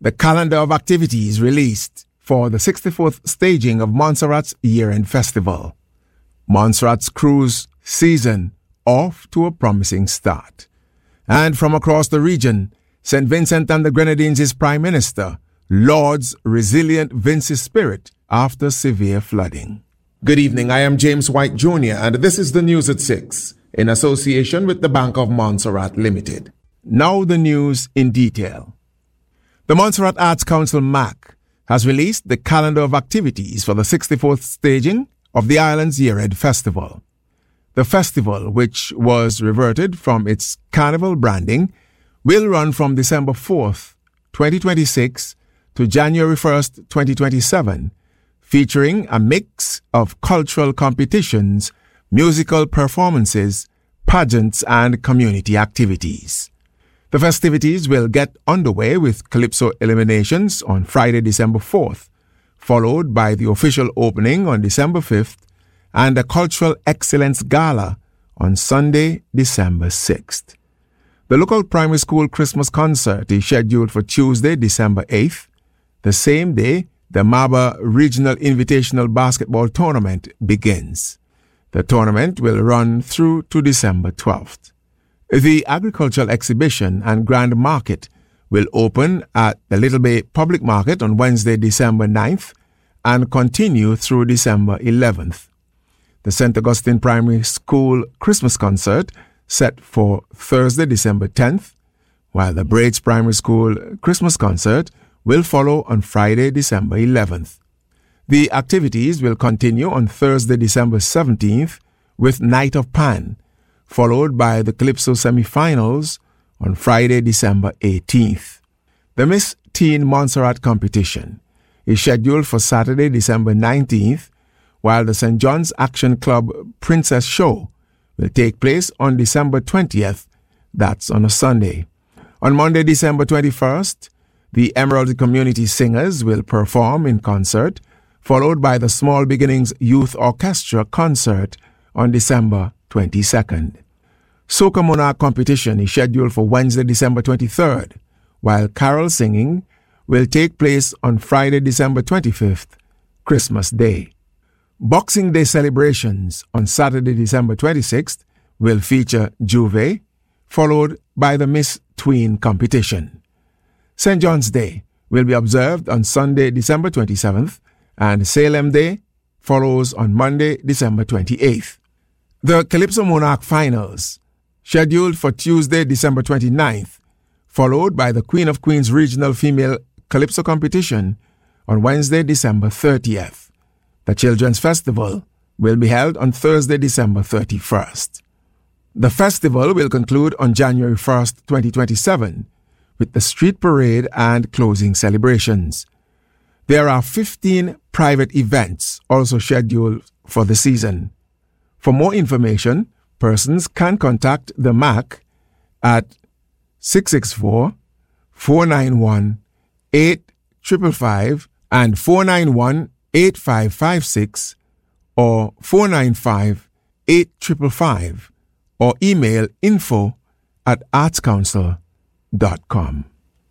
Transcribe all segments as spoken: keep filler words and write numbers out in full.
the calendar of activities released for the sixty-fourth staging of Montserrat's Year-End Festival. Montserrat's cruise season off to a promising start. And from across the region, Saint Vincent and the Grenadines' Prime Minister lauds resilient Vince's spirit after severe flooding. Good evening, I am James White Junior and this is the news at six, in association with the Bank of Montserrat Limited. Now the news in detail. The Montserrat Arts Council M A C has released the calendar of activities for the sixty-fourth staging of the island's Year-End Festival. The festival, which was reverted from its carnival branding, will run from December fourth, twenty twenty-six to January first, twenty twenty-seven, featuring a mix of cultural competitions, musical performances, pageants, and community activities. The festivities will get underway with Calypso eliminations on Friday, December fourth, followed by the official opening on December fifth, and a Cultural Excellence Gala on Sunday, December sixth. The local primary school Christmas concert is scheduled for Tuesday, December eighth. The same day, the Maba Regional Invitational Basketball Tournament begins. The tournament will run through to December twelfth. The Agricultural Exhibition and Grand Market will open at the Little Bay Public Market on Wednesday, December ninth, and continue through December eleventh. The Saint Augustine Primary School Christmas Concert set for Thursday, December tenth, while the Braids Primary School Christmas Concert will follow on Friday, December eleventh. The activities will continue on Thursday, December seventeenth with Night of Pan, followed by the Calypso semi-finals on Friday, December eighteenth. The Miss Teen Montserrat competition is scheduled for Saturday, December nineteenth, while the Saint John's Action Club Princess Show will take place on December twentieth, that's on a Sunday. On Monday, December twenty-first, the Emerald Community Singers will perform in concert, followed by the Small Beginnings Youth Orchestra concert on December twenty-second. Soca Monarch competition is scheduled for Wednesday, December twenty-third, while carol singing will take place on Friday, December twenty-fifth, Christmas Day. Boxing Day celebrations on Saturday, December twenty-sixth will feature Juve, followed by the Miss Tween competition. Saint John's Day will be observed on Sunday, December twenty-seventh, and Salem Day follows on Monday, December twenty-eighth. The Calypso Monarch Finals, scheduled for Tuesday, December twenty-ninth, followed by the Queen of Queens Regional Female Calypso Competition on Wednesday, December thirtieth. The Children's Festival will be held on Thursday, December thirty-first. The festival will conclude on January first, twenty twenty-seven, with the street parade and closing celebrations. There are fifteen private events also scheduled for the season. For more information, persons can contact the M A C at six six four, four nine one, eight five five five and four nine one, eight five five six or four nine five, eight five five five or email info at artscouncil dot com.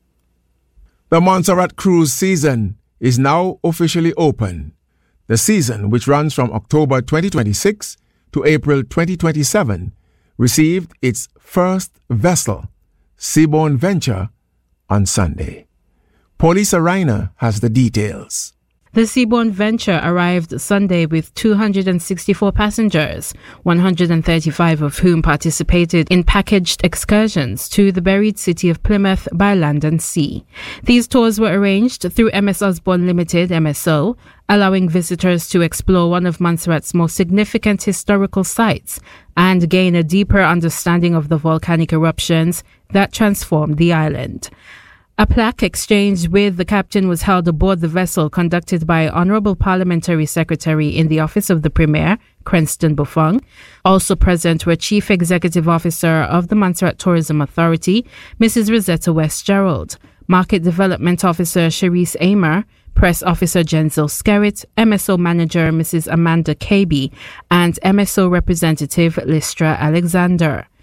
The Montserrat cruise season is now officially open. The season, which runs from October twenty twenty-six to April twenty twenty-seven, received its first vessel, Seabourn Venture, on Sunday. Paulissa Reiner has the details. The Seabourn Venture arrived Sunday with two hundred sixty-four passengers, one hundred thirty-five of whom participated in packaged excursions to the buried city of Plymouth by land and sea. These tours were arranged through M S Osborne Limited, M S O, allowing visitors to explore one of Montserrat's most significant historical sites and gain a deeper understanding of the volcanic eruptions that transformed the island. A plaque exchanged with the captain was held aboard the vessel, conducted by Honourable Parliamentary Secretary in the Office of the Premier, Cranston Buffong. Also present were Chief Executive Officer of the Montserrat Tourism Authority, Missus Rosetta West-Gerald, Market Development Officer Cherise Amer, Press Officer Jenzil Skerritt, M S O Manager Missus Amanda Kaby, and M S O Representative Listra Alexander.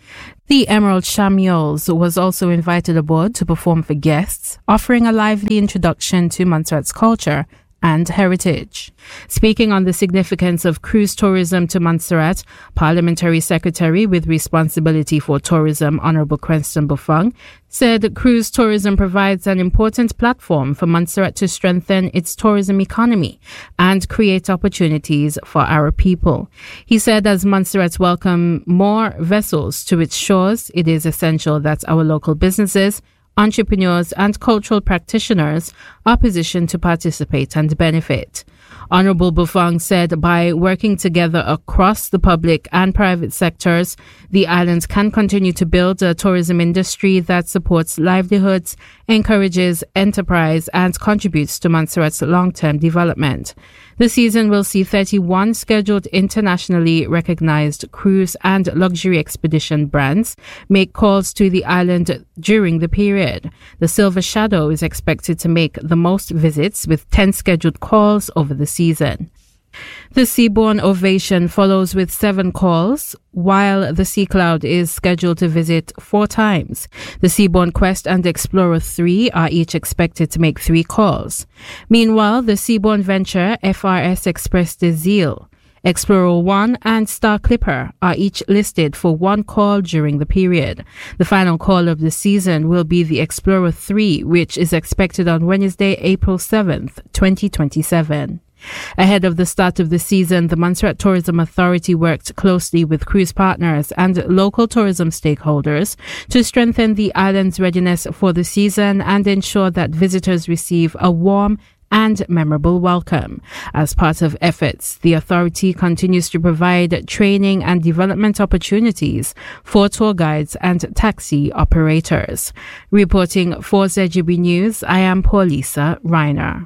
The Emerald Shamiols was also invited aboard to perform for guests, offering a lively introduction to Montserrat's culture and heritage. Speaking on the significance of cruise tourism to Montserrat, Parliamentary Secretary with responsibility for tourism, Honourable Creston Buffong, said cruise tourism provides an important platform for Montserrat to strengthen its tourism economy and create opportunities for our people. He said as Montserrat welcome more vessels to its shores, it is essential that our local businesses, entrepreneurs and cultural practitioners are positioned to participate and benefit. Honourable Buffong said by working together across the public and private sectors, the island can continue to build a tourism industry that supports livelihoods, encourages enterprise and contributes to Montserrat's long-term development. The season will see thirty-one scheduled internationally recognized cruise and luxury expedition brands make calls to the island during the period. The Silver Shadow is expected to make the most visits with ten scheduled calls over the season. The Seabourn Ovation follows with seven calls, while the Sea Cloud is scheduled to visit four times. The Seabourn Quest and Explorer three are each expected to make three calls. Meanwhile, the Seabourn Venture, F R S Express des Îles, Explorer one and Star Clipper are each listed for one call during the period. The final call of the season will be the Explorer three, which is expected on Wednesday, April seventh, twenty twenty-seven. Ahead of the start of the season, the Montserrat Tourism Authority worked closely with cruise partners and local tourism stakeholders to strengthen the island's readiness for the season and ensure that visitors receive a warm and memorable welcome. As part of efforts, the authority continues to provide training and development opportunities for tour guides and taxi operators. Reporting for Z G B News, I am Paulisa Reiner.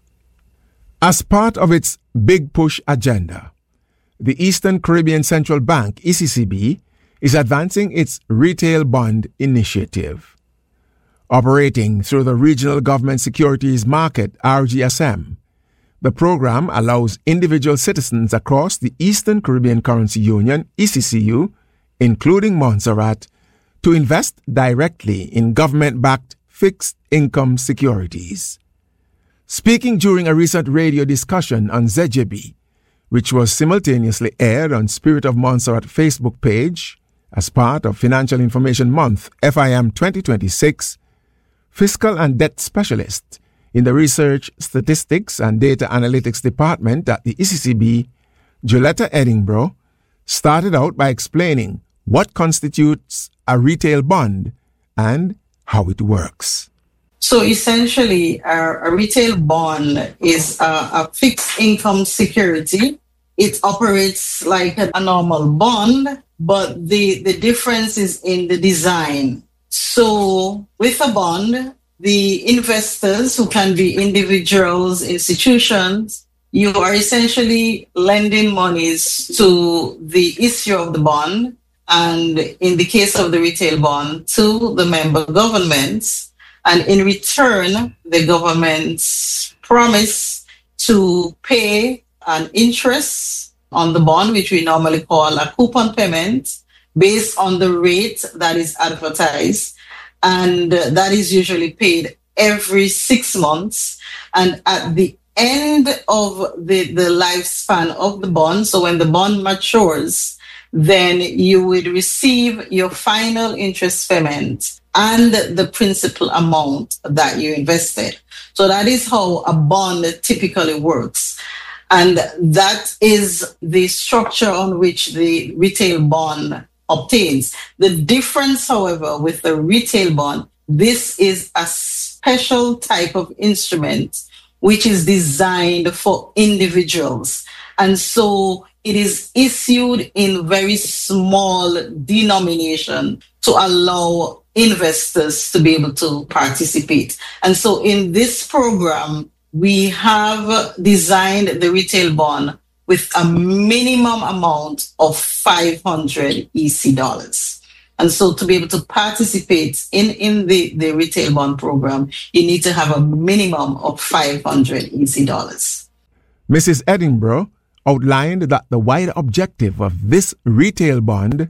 As part of its Big Push agenda, the Eastern Caribbean Central Bank, E C C B, is advancing its Retail Bond Initiative. Operating through the Regional Government Securities Market, R G S M, the program allows individual citizens across the Eastern Caribbean Currency Union, E C C U, including Montserrat, to invest directly in government-backed fixed-income securities. Speaking during a recent radio discussion on Z J B, which was simultaneously aired on Spirit of Montserrat Facebook page as part of Financial Information Month F I M twenty twenty-six, Fiscal and Debt Specialist in the Research, Statistics and Data Analytics Department at the E C C B, Joletta Edinburgh, started out by explaining what constitutes a retail bond and how it works. So essentially, a, a retail bond is a, a fixed income security. It operates like a, a normal bond, but the, the difference is in the design. So with a bond, the investors, who can be individuals, institutions, you are essentially lending monies to the issuer of the bond, and in the case of the retail bond, to the member governments. And in return, the governments promise to pay an interest on the bond, which we normally call a coupon payment, based on the rate that is advertised. And that is usually paid every six months. And at the end of the, the lifespan of the bond, so when the bond matures, then you would receive your final interest payment and the principal amount that you invested. So that is how a bond typically works. And that is the structure on which the retail bond obtains. The difference, however, with the retail bond, this is a special type of instrument which is designed for individuals. And so it is issued in very small denomination to allow investors to be able to participate. And so in this program, we have designed the retail bond with a minimum amount of five hundred E C dollars. And so to be able to participate in, in the, the retail bond program, you need to have a minimum of five hundred E C dollars. Missus Edinburgh outlined that the wider objective of this retail bond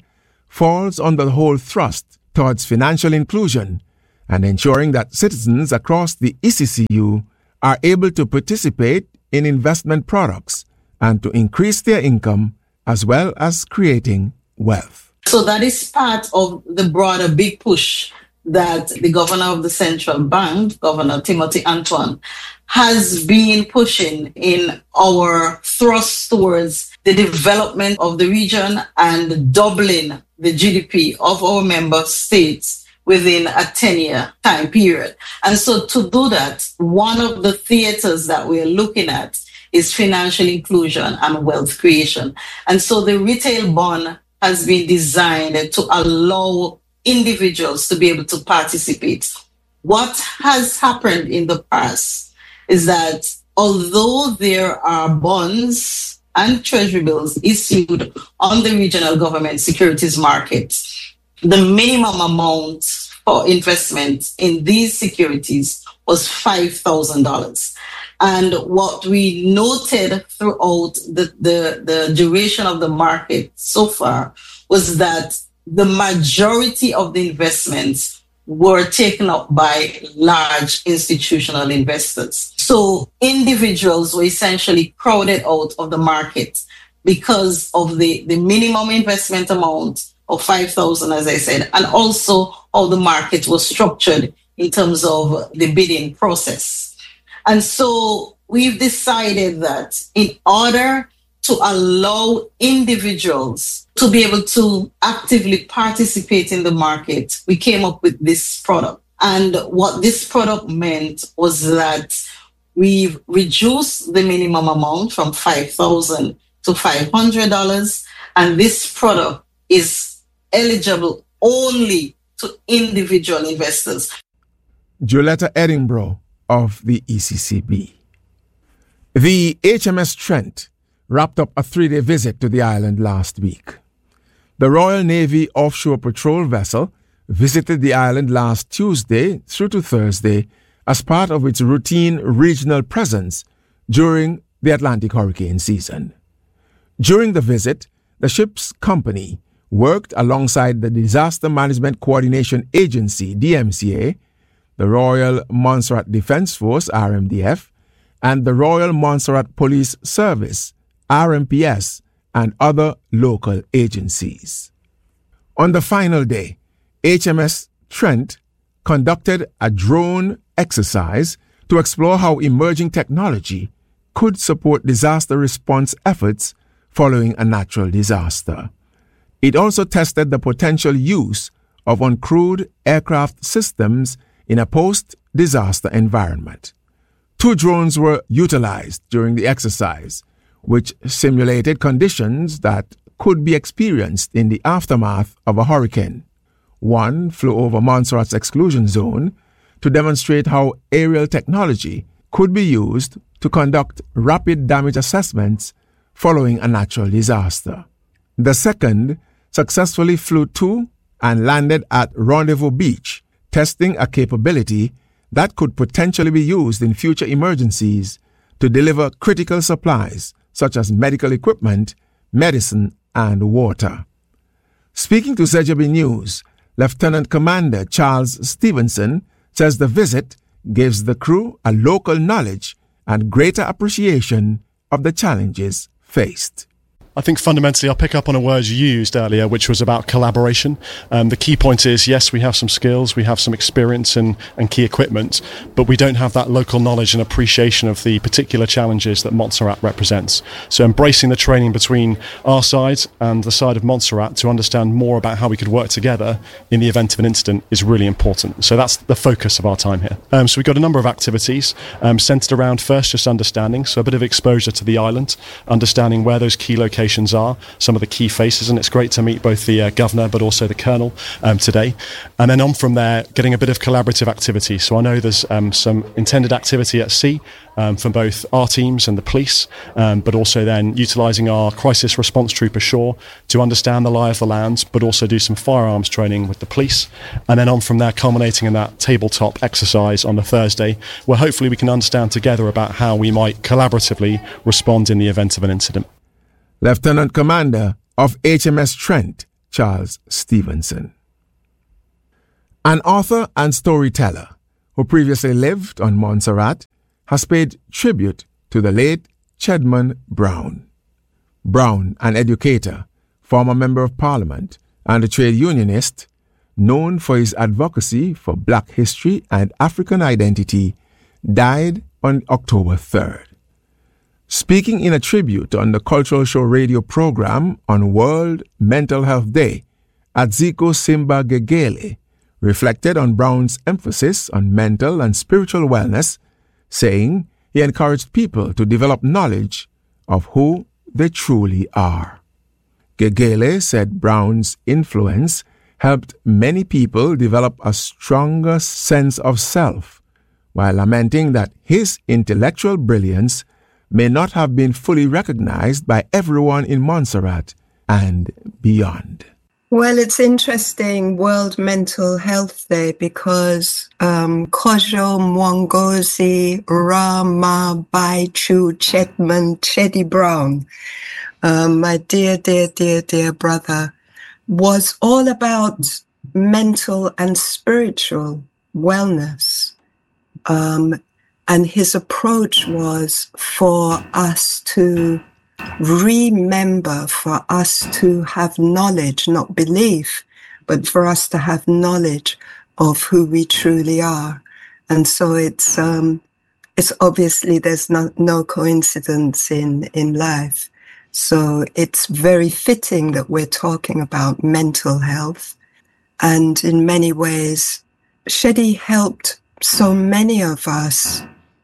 falls under the whole thrust towards financial inclusion and ensuring that citizens across the E C C U are able to participate in investment products and to increase their income as well as creating wealth. So that is part of the broader big push that the governor of the central bank, Governor Timothy Antoine, has been pushing in our thrust towards the development of the region and doubling the G D P of our member states within a ten-year time period. And so to do that, one of the theaters that we're looking at is financial inclusion and wealth creation. And so the retail bond has been designed to allow individuals to be able to participate. What has happened in the past is that although there are bonds and treasury bills issued on the regional government securities market, the minimum amount for investment in these securities was five thousand dollars. And what we noted throughout the, the, the duration of the market so far was that the majority of the investments were taken up by large institutional investors. So individuals were essentially crowded out of the market because of the, the minimum investment amount of five thousand dollars, as I said, and also how the market was structured in terms of the bidding process. And so we've decided that in order to allow individuals to be able to actively participate in the market, we came up with this product. And what this product meant was that we've reduced the minimum amount from five thousand dollars to five hundred dollars. And this product is eligible only to individual investors. Juletta Edinburgh of the E C C B. The H M S Trent wrapped up a three-day visit to the island last week. The Royal Navy Offshore Patrol vessel visited the island last Tuesday through to Thursday as part of its routine regional presence during the Atlantic hurricane season. During the visit, the ship's company worked alongside the Disaster Management Coordination Agency, D M C A, the Royal Montserrat Defence Force, R M D F, and the Royal Montserrat Police Service, R M P S, and other local agencies. On the final day, H M S Trent conducted a drone exercise to explore how emerging technology could support disaster response efforts following a natural disaster. It also tested the potential use of uncrewed aircraft systems in a post-disaster environment. Two drones were utilized during the exercise, which simulated conditions that could be experienced in the aftermath of a hurricane. One flew over Montserrat's exclusion zone to demonstrate how aerial technology could be used to conduct rapid damage assessments following a natural disaster. The second successfully flew to and landed at Rendezvous Beach, testing a capability that could potentially be used in future emergencies to deliver critical supplies such as medical equipment, medicine, and water. Speaking to Z J B News, Lieutenant Commander Charles Stevenson says the visit gives the crew a local knowledge and greater appreciation of the challenges faced. I think fundamentally I'll pick up on a word you used earlier, which was about collaboration. Um, the key point is, yes, we have some skills, we have some experience and, and key equipment, but we don't have that local knowledge and appreciation of the particular challenges that Montserrat represents. So embracing the training between our side and the side of Montserrat to understand more about how we could work together in the event of an incident is really important. So that's the focus of our time here. Um, so we've got a number of activities um, centred around first just understanding, so a bit of exposure to the island, understanding where those key locations are, some of the key faces, and it's great to meet both the uh, governor but also the colonel um, today. And then on from there, getting a bit of collaborative activity. So I know there's um, some intended activity at sea um, from both our teams and the police, um, but also then utilising our crisis response troop ashore to understand the lie of the land, but also do some firearms training with the police. And then on from there, culminating in that tabletop exercise on the Thursday, where hopefully we can understand together about how we might collaboratively respond in the event of an incident. Lieutenant Commander of H M S Trent, Charles Stevenson. An author and storyteller who previously lived on Montserrat has paid tribute to the late Chedman Brown. Brown, an educator, former member of parliament, and a trade unionist, known for his advocacy for black history and African identity, died on October third. Speaking in a tribute on the Cultural Show radio program on World Mental Health Day, Adziko Simba Gegele reflected on Brown's emphasis on mental and spiritual wellness, saying he encouraged people to develop knowledge of who they truly are. Gegele said Brown's influence helped many people develop a stronger sense of self, while lamenting that his intellectual brilliance may not have been fully recognized by everyone in Montserrat and beyond. Well, it's interesting, World Mental Health Day, because um, Kojo Mwangozi Rama Baichu Chedman Chedi Brown, um, my dear, dear, dear, dear brother, was all about mental and spiritual wellness. Um, and his approach was for us to remember, for us to have knowledge, not belief, but for us to have knowledge of who we truly are. And so it's um, it's obviously there's no, no coincidence in, in life. So it's very fitting that we're talking about mental health. And in many ways, Chedi helped so many of us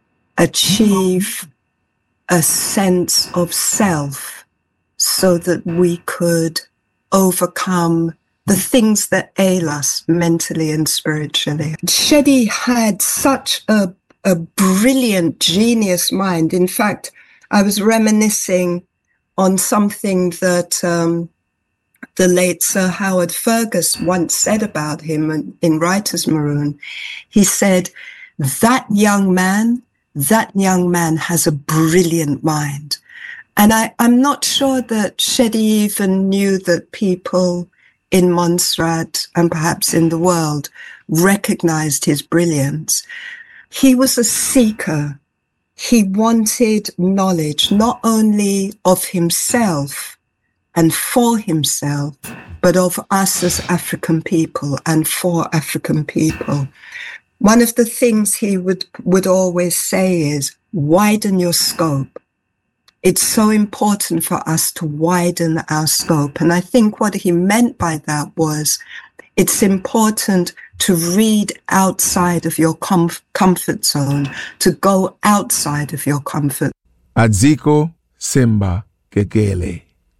achieve a sense of self so that we could overcome the things that ail us mentally and spiritually. Chedi had such a, a brilliant, genius mind. In fact, I was reminiscing on something that um, the late Sir Howard Fergus once said about him in, in Writer's Maroon. He said, that young man That young man has a brilliant mind. And I, I'm not sure that Chedi even knew that people in Montserrat and perhaps in the world recognized his brilliance. He was a seeker. He wanted knowledge, not only of himself and for himself, but of us as African people and for African people. One of the things he would, would always say is, widen your scope. It's so important for us to widen our scope. And I think what he meant by that was, it's important to read outside of your comf- comfort zone, to go outside of your comfort. Adziko Simba Gegele.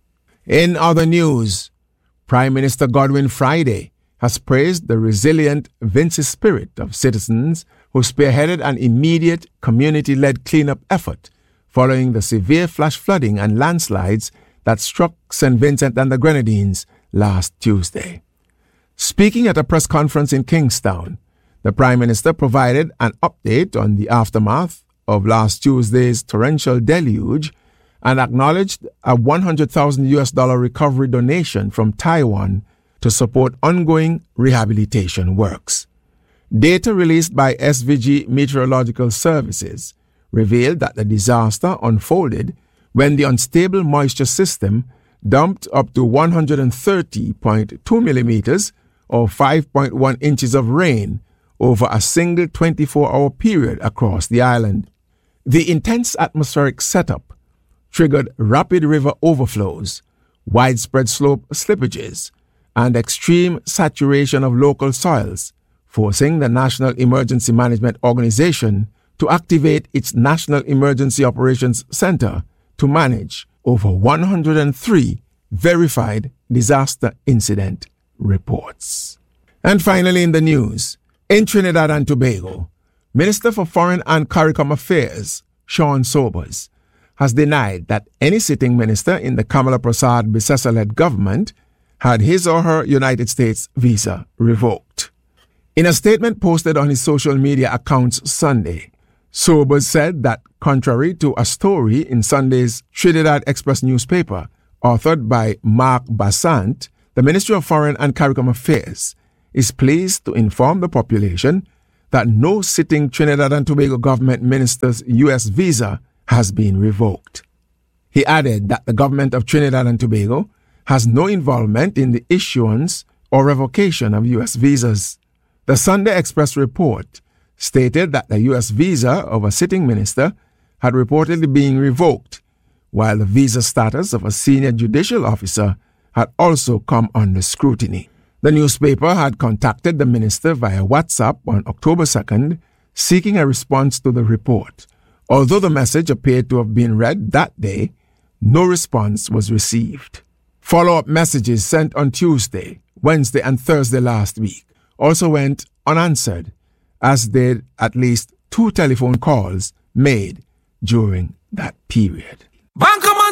In other news, Prime Minister Godwin Friday has praised the resilient Vinci spirit of citizens who spearheaded an immediate community-led cleanup effort following the severe flash flooding and landslides that struck Saint Vincent and the Grenadines last Tuesday. Speaking at a press conference in Kingstown, the Prime Minister provided an update on the aftermath of last Tuesday's torrential deluge and acknowledged a one hundred thousand U S dollar recovery donation from Taiwan to support ongoing rehabilitation works. Data released by S V G Meteorological Services revealed that the disaster unfolded when the unstable moisture system dumped up to one hundred thirty point two millimeters or five point one inches of rain over a single twenty-four hour period across the island. The intense atmospheric setup triggered rapid river overflows, widespread slope slippages, and extreme saturation of local soils, forcing the National Emergency Management Organization to activate its National Emergency Operations Center to manage over one hundred three verified disaster incident reports. And finally in the news, in Trinidad and Tobago, Minister for Foreign and CARICOM Affairs, Sean Sobers, has denied that any sitting minister in the Kamala Prasad-Bissessar-led government had his or her United States visa revoked. In a statement posted on his social media accounts Sunday, Sobers said that contrary to a story in Sunday's Trinidad Express newspaper, authored by Mark Bassant, the Ministry of Foreign and CARICOM Affairs is pleased to inform the population that no sitting Trinidad and Tobago government minister's U S visa has been revoked. He added that the government of Trinidad and Tobago has no involvement in the issuance or revocation of U S visas. The Sunday Express report stated that the U S visa of a sitting minister had reportedly been revoked, while the visa status of a senior judicial officer had also come under scrutiny. The newspaper had contacted the minister via WhatsApp on October second, seeking a response to the report. Although the message appeared to have been read that day, no response was received. Follow-up messages sent on Tuesday, Wednesday, and Thursday last week also went unanswered, as did at least two telephone calls made during that period.